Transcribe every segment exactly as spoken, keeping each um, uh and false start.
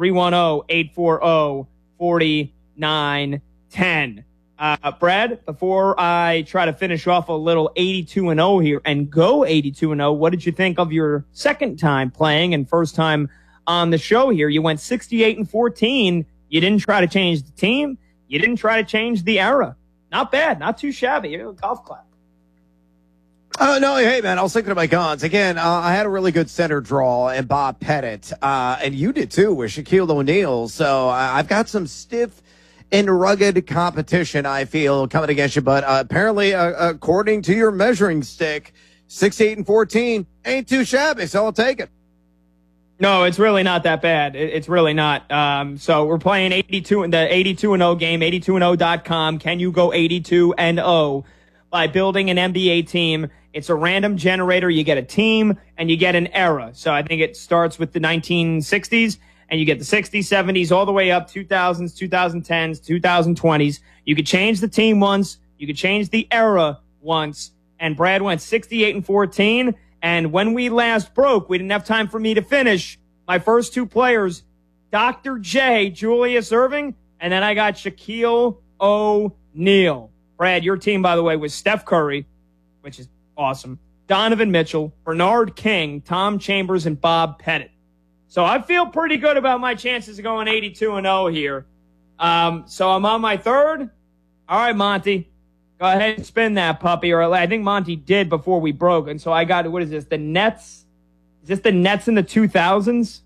three one zero, eight four zero, four nine one zero. Uh, Brad, before I try to finish off a little eighty-two and oh here and go eighty-two and oh, what did you think of your second time playing and first time on the show here? You went sixty-eight and fourteen. You didn't try to change the team. You didn't try to change the era. Not bad. Not too shabby. You know, golf clap. Oh, uh, no, hey, man, I was thinking of my guns. Again, uh, I had a really good center draw and Bob Pettit, uh, and you did too with Shaquille O'Neal. So uh, I've got some stiff and rugged competition, I feel, coming against you. But uh, apparently, uh, according to your measuring stick, six, eight, and fourteen ain't too shabby, so I'll take it. No, it's really not that bad. It's really not. Um, so we're playing eighty-two in the eighty-two and oh game, eighty-two and oh dot com. Can you go eighty-two and oh by building an N B A team? It's a random generator. You get a team and you get an era. So I think it starts with the nineteen sixties and you get the sixties, seventies, all the way up two thousands, twenty tens, twenty twenties. You could change the team once. You could change the era once. And Brad went sixty-eight and fourteen. And when we last broke, we didn't have time for me to finish. My first two players, Doctor J, Julius Erving, and then I got Shaquille O'Neal. Brad, your team, by the way, was Steph Curry, which is awesome, Donovan Mitchell, Bernard King, Tom Chambers, and Bob Pettit. So I feel pretty good about my chances of going eighty-two and oh here. Um, so I'm on my third. All right, Monty. Go ahead and spin that puppy, or I think Monty did before we broke. And so I got, what is this, the Nets? Is this the Nets in the two thousands?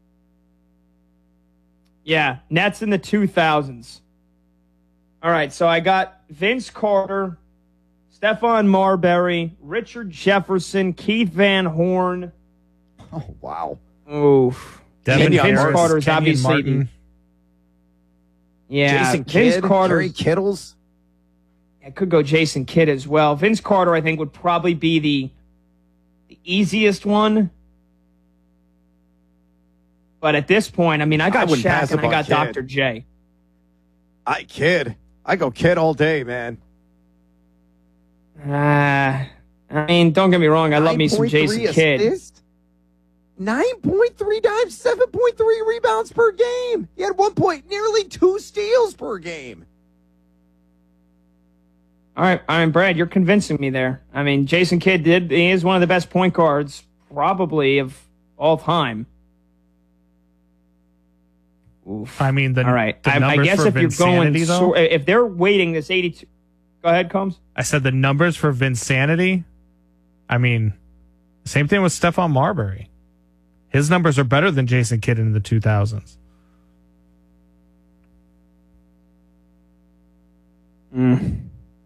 Yeah, Nets in the two thousands. All right, so I got Vince Carter, Stephon Marbury, Richard Jefferson, Keith Van Horn. Oh, wow. Oof. Devin Vince Harris, Carter's Kenyon obviously. Martin. Yeah, Jason Vince Kidd, Carter. Kerry Kittles. I could go Jason Kidd as well. Vince Carter, I think, would probably be the, the easiest one. But at this point, I mean, I got I Shaq and I got Kidd. Doctor J. I Kidd. I go Kidd all day, man. Uh, I mean, don't get me wrong. I love me some Jason Kidd. nine point three dimes, seven point three rebounds per game. He had one point, nearly two steals per game. All right, I mean, Brad, you're convincing me there. I mean, Jason Kidd did. He is one of the best point guards, probably, of all time. Oof. I mean, the, all right. the I, numbers I guess for if you're going, Vinsanity, so, if they're waiting this eighty-two, go ahead, Combs. I said the numbers for Vinsanity. I mean, same thing with Stephon Marbury. His numbers are better than Jason Kidd in the two thousands. Mm.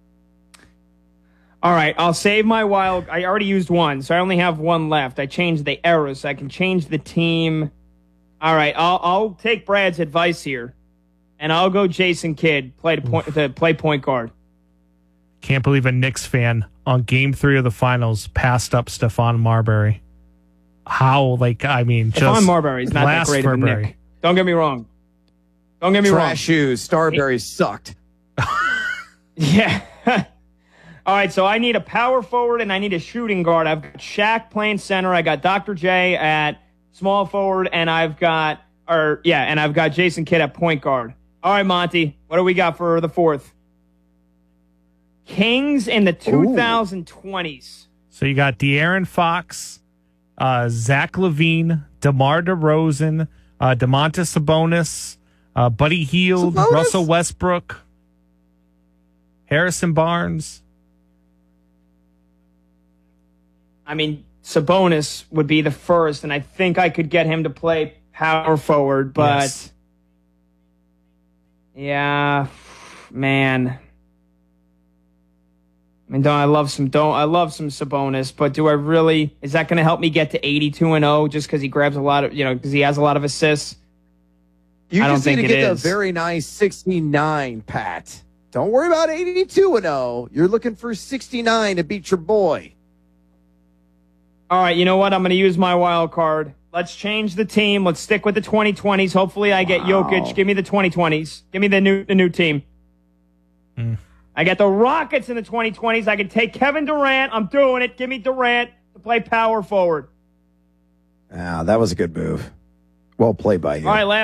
All right, I'll save my wild. I already used one, so I only have one left. I changed the era, so I can change the team. All right, I'll I'll take Brad's advice here, and I'll go Jason Kidd, play to point to play point guard. Can't believe a Knicks fan on Game Three of the Finals passed up Stephon Marbury. How? Like, I mean, Stephon just Marbury's not that great of a Knick. Don't get me wrong. Don't get me Trash wrong. shoes. Starberry sucked. Yeah. All right, so I need a power forward and I need a shooting guard. I've got Shaq playing center. I got Doctor J at small forward, and I've got, or yeah, and I've got Jason Kidd at point guard. All right, Monty, what do we got for the fourth? Kings in the twenty twenties. So you got De'Aaron Fox, uh, Zach LaVine, DeMar DeRozan, uh, DeMontis Sabonis, uh, Buddy Hield, Sabonis? Russell Westbrook, Harrison Barnes. I mean, Sabonis would be the first, and I think I could get him to play power forward, but Yes. yeah, man. I mean, don't I love some don't I love some Sabonis, but do I really? Is that going to help me get to eighty-two and oh just because he grabs a lot of you know because he has a lot of assists? You I don't just think need to it get is. the very nice sixty-nine, Pat. Don't worry about eighty-two and oh. You're looking for sixty-nine to beat your boy. All right, you know what? I'm going to use my wild card. Let's change the team. Let's stick with the twenty twenties. Hopefully, I get Wow. Jokic. Give me the twenty twenties. Give me the new the new team. Mm. I got the Rockets in the twenty twenties. I can take Kevin Durant. I'm doing it. Give me Durant to play power forward. Ah, that was a good move. Well played by you. All right, last.